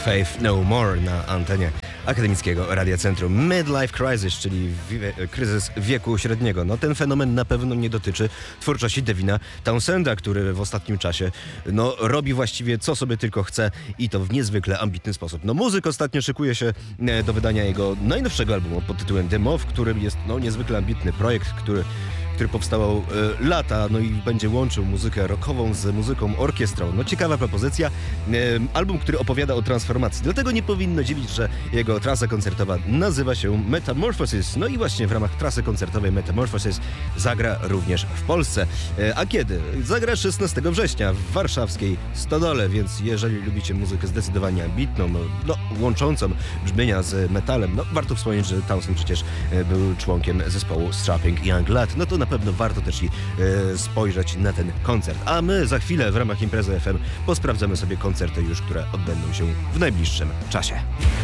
Faith No More na antenie akademickiego Radia Centrum. Midlife Crisis, czyli kryzys wieku średniego. No ten fenomen na pewno nie dotyczy twórczości Devina Townsenda, który w ostatnim czasie robi właściwie co sobie tylko chce i to w niezwykle ambitny sposób. Muzyk ostatnio szykuje się do wydania jego najnowszego albumu pod tytułem The Moth, którym jest niezwykle ambitny projekt, który powstawał lata, i będzie łączył muzykę rockową z muzyką orkiestrą. Ciekawa propozycja. Album, który opowiada o transformacji. Dlatego nie powinno dziwić, że jego trasa koncertowa nazywa się Metamorphosis. I właśnie w ramach trasy koncertowej Metamorphosis zagra również w Polsce. A kiedy? Zagra 16 września w warszawskiej Stodole, więc jeżeli lubicie muzykę zdecydowanie ambitną, łączącą brzmienia z metalem, warto wspomnieć, że Townsend przecież był członkiem zespołu Strapping Young Lad. To na pewno warto też i spojrzeć na ten koncert. A my za chwilę w ramach Imprezy FM posprawdzamy sobie koncerty już, które odbędą się w najbliższym czasie.